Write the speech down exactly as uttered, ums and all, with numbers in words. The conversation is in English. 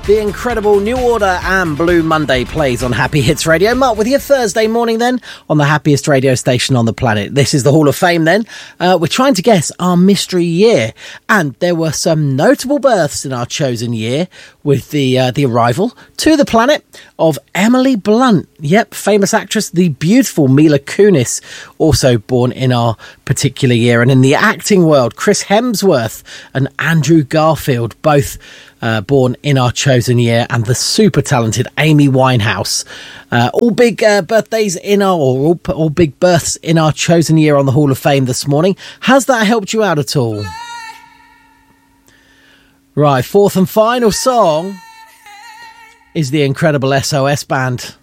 The incredible New Order and Blue Monday plays on Happy Hits Radio. Mark with you Thursday morning then on the happiest radio station on the planet. This is the Hall of Fame then. Uh, we're trying to guess our mystery year. And there were some notable births in our chosen year with the uh, the arrival to the planet of Emily Blunt. Yep, famous actress, the beautiful Mila Kunis, also born in our particular year. And in the acting world, Chris Hemsworth and Andrew Garfield, both Uh, born in our chosen year, and the super talented Amy Winehouse. Uh, all big uh, birthdays in our, or all, all big births in our chosen year on the Hall of Fame this morning. Has that helped you out at all? Right, fourth and final song is the incredible S O S Band.